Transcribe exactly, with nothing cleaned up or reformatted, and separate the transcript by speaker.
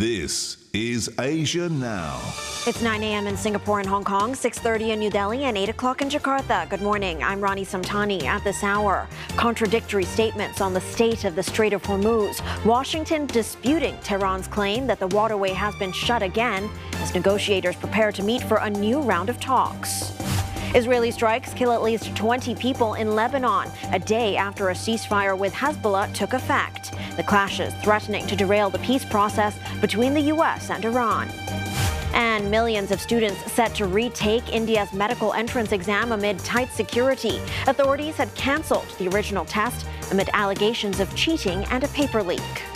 Speaker 1: This is Asia Now.
Speaker 2: It's nine a m in Singapore and Hong Kong, six thirty in New Delhi, and eight o'clock in Jakarta. Good morning. I'm Rani Samtani. At this hour, contradictory statements on the state of the Strait of Hormuz. Washington disputing Tehran's claim that the waterway has been shut again as negotiators prepare to meet for a new round of talks. Israeli strikes kill at least twenty people in Lebanon, a day after a ceasefire with Hezbollah took effect. The clashes threatening to derail the peace process between the U S and Iran. And millions of students set to retake India's medical entrance exam amid tight security. Authorities had cancelled the original test amid allegations of cheating and a paper leak.